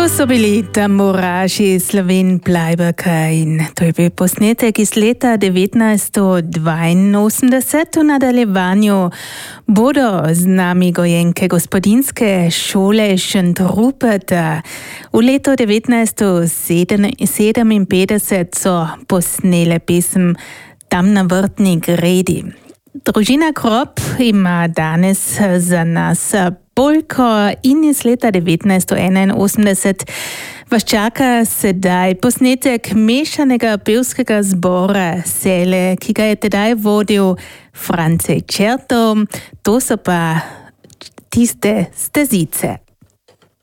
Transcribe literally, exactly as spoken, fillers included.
so bili tamburaši Sloven Plajbaka in to je bil posnetek iz leta devetnajststo dvainosemdeset. V nadaljevanju bodo z nami gojenke gospodinske šole Šentrupert. V letu devetnajststo sedeminpetdeset so posnele pesem Tam na vrtni gredi. Družina Krop ima danes za nas polko in iz leta devetnajststo enainosemdeset vas čaka sedaj posnetek mešanega pevskega zbora Sele, ki ga je tedaj vodil France Čertov. To so pa tiste stezice.